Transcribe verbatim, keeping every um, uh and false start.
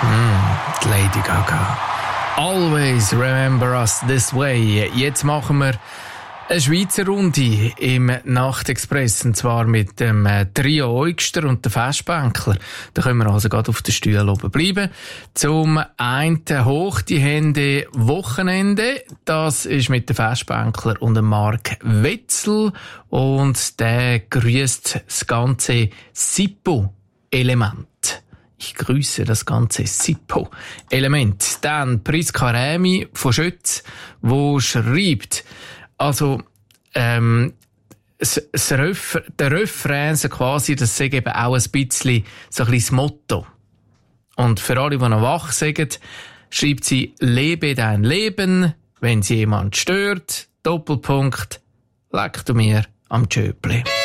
Mm, Lady Gaga. Always remember us this way. Jetzt machen wir eine Schweizer Runde im Nachtexpress, und zwar mit dem Trio Eugster und der Festbänkler. Da können wir also gerade auf den Stühlen oben bleiben. Zum einen hoch die Hände Wochenende. Das ist mit dem Festbänkler und dem Mark Wetzel. Und der grüßt das ganze Sippo-Element. Ich grüße das ganze Sippo-Element. Dann Priska Rämi von Schütz, wo schreibt, also, ähm, das, das Ref, der Refrain, so quasi, das ist eben auch ein bisschen so ein bisschen das Motto. Und für alle, die noch wach sind, schreibt sie, lebe dein Leben, wenn sie jemand stört, Doppelpunkt, leck du mir am Tschöpli.